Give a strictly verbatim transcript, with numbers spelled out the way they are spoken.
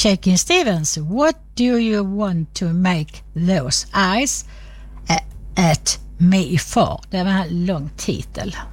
Shakin' Stevens, What do you want to make those eyes at me for? Det var en lång titel.